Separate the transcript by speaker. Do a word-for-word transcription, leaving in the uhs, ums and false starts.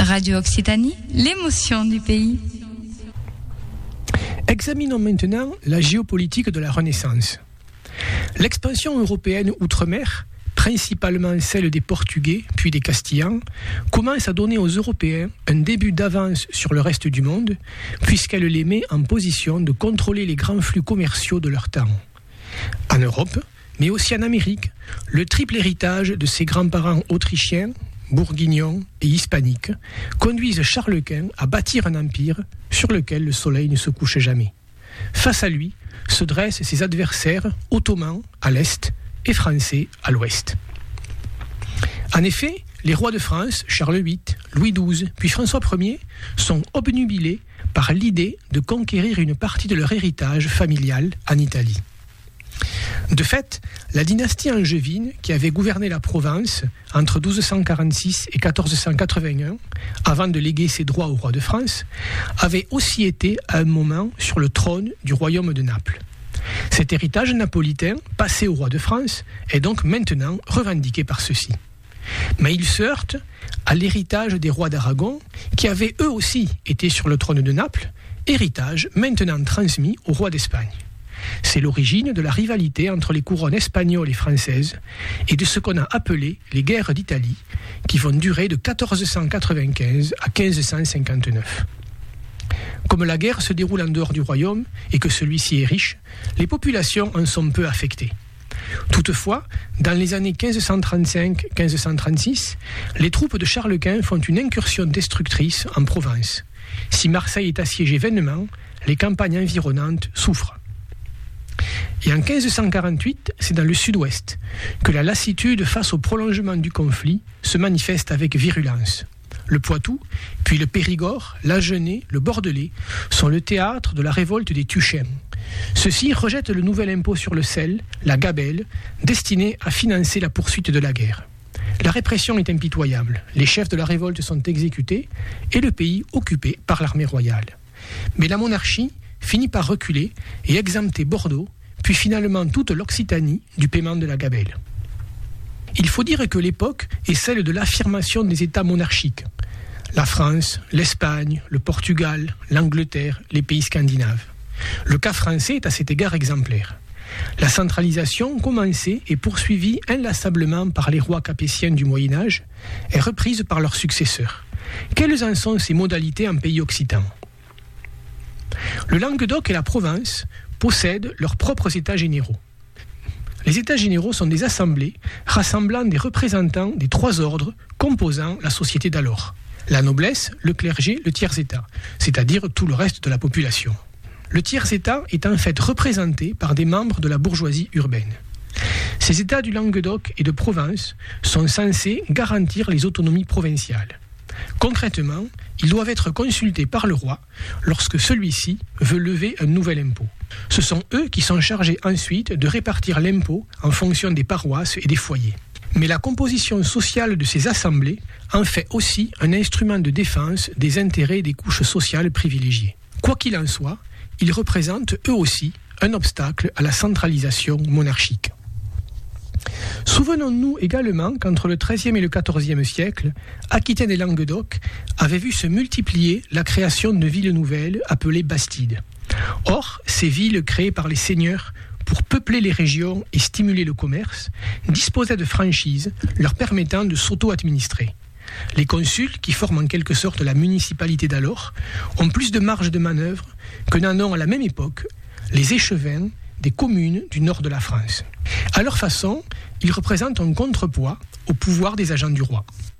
Speaker 1: Radio Occitanie, l'émotion du pays.
Speaker 2: Examinons maintenant la géopolitique de la Renaissance. L'expansion européenne outre-mer, principalement celle des Portugais puis des Castillans, commence à donner aux Européens un début d'avance sur le reste du monde, puisqu'elle les met en position de contrôler les grands flux commerciaux de leur temps. En Europe, mais aussi en Amérique, le triple héritage de ses grands-parents autrichiens, bourguignons et hispaniques conduisent Charles Quint à bâtir un empire sur lequel le soleil ne se couche jamais. Face à lui se dressent ses adversaires ottomans à l'est et français à l'ouest. En effet, les rois de France, Charles huit, Louis douze, puis François Ier, sont obnubilés par l'idée de conquérir une partie de leur héritage familial en Italie. De fait, la dynastie angevine, qui avait gouverné la Provence entre douze cent quarante-six et quatorze cent quatre-vingt-un, avant de léguer ses droits au roi de France, avait aussi été à un moment sur le trône du royaume de Naples. Cet héritage napolitain, passé au roi de France, est donc maintenant revendiqué par ceux-ci. Mais il se heurte à l'héritage des rois d'Aragon, qui avaient eux aussi été sur le trône de Naples, héritage maintenant transmis au roi d'Espagne. C'est l'origine de la rivalité entre les couronnes espagnoles et françaises et de ce qu'on a appelé les guerres d'Italie, qui vont durer de quatorze cent quatre-vingt-quinze à quinze cent cinquante-neuf. Comme la guerre se déroule en dehors du royaume et que celui-ci est riche, les populations en sont peu affectées. Toutefois, dans les années quinze cent trente-cinq à quinze cent trente-six, les troupes de Charles Quint font une incursion destructrice en Provence. Si Marseille est assiégée vainement, les campagnes environnantes souffrent. Et en quinze cent quarante-huit, c'est dans le sud-ouest que la lassitude face au prolongement du conflit se manifeste avec virulence. Le Poitou, puis le Périgord, l'Agenais, le Bordelais sont le théâtre de la révolte des Tuchins. Ceux-ci rejettent le nouvel impôt sur le sel, la gabelle, destiné à financer la poursuite de la guerre. La répression est impitoyable, les chefs de la révolte sont exécutés et le pays occupé par l'armée royale. Mais la monarchie finit par reculer et exempter Bordeaux, puis finalement toute l'Occitanie du paiement de la gabelle. Il faut dire que l'époque est celle de l'affirmation des États monarchiques. La France, l'Espagne, le Portugal, l'Angleterre, les pays scandinaves. Le cas français est à cet égard exemplaire. La centralisation, commencée et poursuivie inlassablement par les rois capétiens du Moyen-Âge, est reprise par leurs successeurs. Quelles en sont ces modalités en pays occitan ? Le Languedoc et la Provence possèdent leurs propres États généraux. Les États généraux sont des assemblées rassemblant des représentants des trois ordres composant la société d'alors. La noblesse, le clergé, le tiers-État, c'est-à-dire tout le reste de la population. Le tiers-État est en fait représenté par des membres de la bourgeoisie urbaine. Ces États du Languedoc et de Provence sont censés garantir les autonomies provinciales. Concrètement, ils doivent être consultés par le roi lorsque celui-ci veut lever un nouvel impôt. Ce sont eux qui sont chargés ensuite de répartir l'impôt en fonction des paroisses et des foyers. Mais la composition sociale de ces assemblées en fait aussi un instrument de défense des intérêts des couches sociales privilégiées. Quoi qu'il en soit, ils représentent eux aussi un obstacle à la centralisation monarchique. Souvenons-nous également qu'entre le treizième et le quatorzième siècle, Aquitaine et Languedoc avaient vu se multiplier la création de villes nouvelles appelées bastides. Or, ces villes créées par les seigneurs pour peupler les régions et stimuler le commerce disposaient de franchises leur permettant de s'auto-administrer. Les consuls, qui forment en quelque sorte la municipalité d'alors, ont plus de marge de manœuvre que n'en ont à la même époque les échevins des communes du nord de la France. À leur façon, ils représentent un contrepoids au pouvoir des agents du roi.